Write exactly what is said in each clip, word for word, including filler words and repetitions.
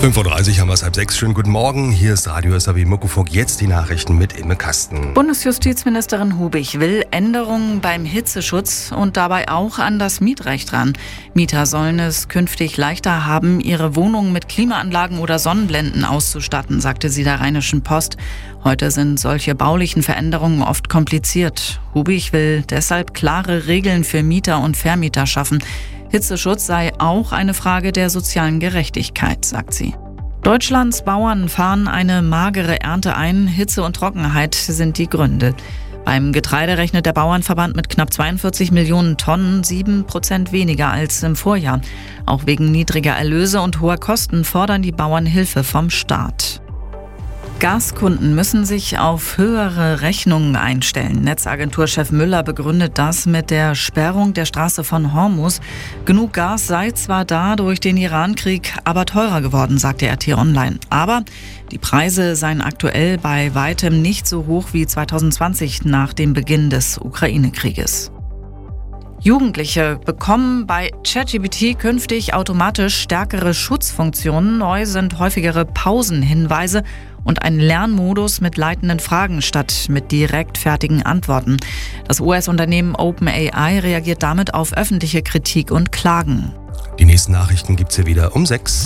fünf Uhr dreißig haben wir es, halb sechs. Schönen guten Morgen. Hier ist Radio S A W Muckefuck. Jetzt die Nachrichten mit Imme Kasten. Bundesjustizministerin Hubig will Änderungen beim Hitzeschutz und dabei auch an das Mietrecht ran. Mieter sollen es künftig leichter haben, ihre Wohnungen mit Klimaanlagen oder Sonnenblenden auszustatten, sagte sie der Rheinischen Post. Heute sind solche baulichen Veränderungen oft kompliziert. Hubig will deshalb klare Regeln für Mieter und Vermieter schaffen. Hitzeschutz sei auch eine Frage der sozialen Gerechtigkeit, sagt sie. Deutschlands Bauern fahren eine magere Ernte ein. Hitze und Trockenheit sind die Gründe. Beim Getreide rechnet der Bauernverband mit knapp zweiundvierzig Millionen Tonnen, sieben Prozent weniger als im Vorjahr. Auch wegen niedriger Erlöse und hoher Kosten fordern die Bauern Hilfe vom Staat. Gaskunden müssen sich auf höhere Rechnungen einstellen. Netzagenturchef Müller begründet das mit der Sperrung der Straße von Hormuz. Genug Gas sei zwar da durch den Irankrieg, aber teurer geworden, sagte R T Online. Aber die Preise seien aktuell bei weitem nicht so hoch wie zweitausendzwanzig nach dem Beginn des Ukraine-Krieges. Jugendliche bekommen bei ChatGPT künftig automatisch stärkere Schutzfunktionen. Neu sind häufigere Pausenhinweise und ein Lernmodus mit leitenden Fragen statt mit direkt fertigen Antworten. Das U S-Unternehmen OpenAI reagiert damit auf öffentliche Kritik und Klagen. Die nächsten Nachrichten gibt's hier wieder um sechs.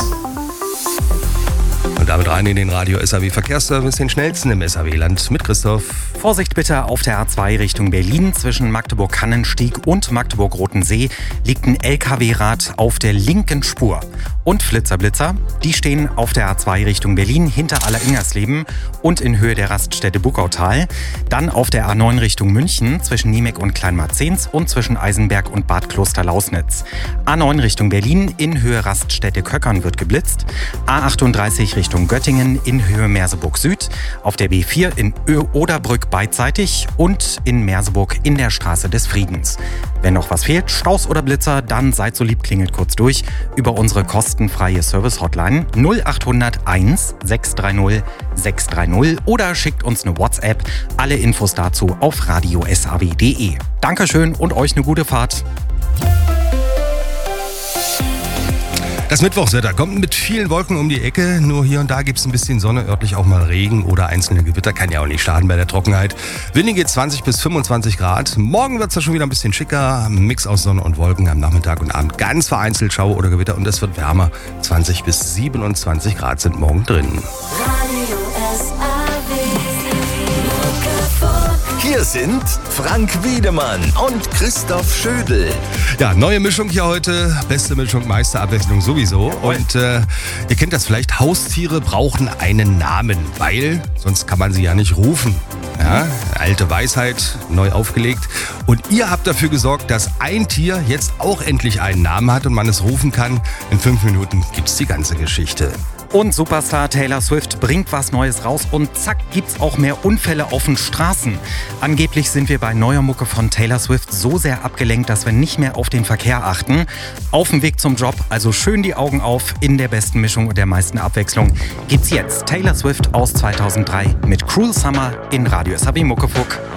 Und damit rein in den Radio S A W Verkehrsservice, den schnellsten im S A W-Land mit Christoph. Vorsicht bitte auf der A zwei Richtung Berlin. Zwischen Magdeburg-Kannenstieg und Magdeburg-Rotensee liegt ein L K W-Rad auf der linken Spur. Und Flitzer-Blitzer, die stehen auf der A zwei Richtung Berlin hinter Aller-Ingersleben und in Höhe der Raststätte Buckautal. Dann auf der A neun Richtung München zwischen Niemek und Kleinmarzens und zwischen Eisenberg und Bad Klosterlausnitz. A neun Richtung Berlin in Höhe Raststätte Köckern wird geblitzt. A achtunddreißig Richtung Göttingen in Höhe Merseburg Süd. Auf der B vier in Oderbrück beidseitig und in Merseburg in der Straße des Friedens. Wenn noch was fehlt, Staus oder Blitzer, dann seid so lieb, klingelt kurz durch über unsere kostenfreie Service-Hotline null acht null null eins sechs drei null sechs drei null oder schickt uns eine WhatsApp. Alle Infos dazu auf radio s a w punkt d e. Dankeschön und euch eine gute Fahrt. Das Mittwochswetter kommt mit vielen Wolken um die Ecke. Nur hier und da gibt es ein bisschen Sonne, örtlich auch mal Regen oder einzelne Gewitter. Kann ja auch nicht schaden bei der Trockenheit. Windige zwanzig bis fünfundzwanzig Grad. Morgen wird es ja schon wieder ein bisschen schicker. Mix aus Sonne und Wolken am Nachmittag und Abend. Ganz vereinzelt Schauer oder Gewitter und es wird wärmer. zwanzig bis siebenundzwanzig Grad sind morgen drin. Radio S A W. Hier sind Frank Wiedemann und Christoph Schödel. Ja, neue Mischung hier heute. Beste Mischung, meiste Abwechslung sowieso. Und äh, ihr kennt das vielleicht, Haustiere brauchen einen Namen, weil sonst kann man sie ja nicht rufen. Ja, alte Weisheit, neu aufgelegt. Und ihr habt dafür gesorgt, dass ein Tier jetzt auch endlich einen Namen hat und man es rufen kann. In fünf Minuten gibt's die ganze Geschichte. Und Superstar Taylor Swift bringt was Neues raus und zack, gibt's auch mehr Unfälle auf den Straßen. Angeblich sind wir bei neuer Mucke von Taylor Swift so sehr abgelenkt, dass wir nicht mehr auf den Verkehr achten. Auf dem Weg zum Job, also schön die Augen auf, in der besten Mischung und der meisten Abwechslung gibt's jetzt Taylor Swift aus zweitausenddrei mit Cruel Summer in Radio S A W Muckefuck.